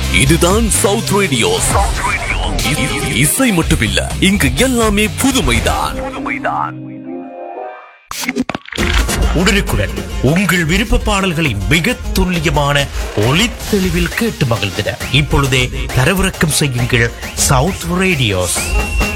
இதுதான் south radio. இசை மட்டுமில்ல, இங்கு எல்லாமே புதுமைதான். உடனுக்குடன் உங்கள் விருப்ப பாடல்களை மிக துல்லியமான ஒளித்தெளிவில் கேட்டு மகிழ்ந்திட இப்பொழுதே தரவிறக்கம் செய்யுங்கள் சவுத் ரேடியோஸ்.